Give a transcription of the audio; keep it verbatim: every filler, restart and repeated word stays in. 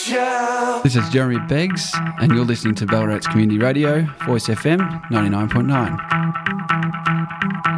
This is Jeremy Beggs, and you're listening to Ballarat's Community Radio, Voice F M ninety-nine point nine.